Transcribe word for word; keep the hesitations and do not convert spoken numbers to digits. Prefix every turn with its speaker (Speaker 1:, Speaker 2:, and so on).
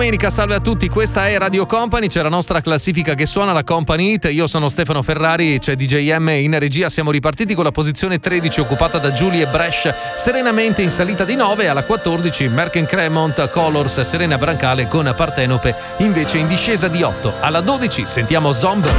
Speaker 1: Domenica, salve a tutti, questa è Radio Company, c'è la nostra classifica che suona, la Company Hit. Io sono Stefano Ferrari, c'è D J M in regia, siamo ripartiti con la posizione tredici occupata da Julie Bresh, serenamente in salita di nove. Alla quattordici Merken Cremont, Colors, Serena Brancale con Partenope invece in discesa di otto. Alla dodici sentiamo Zombie.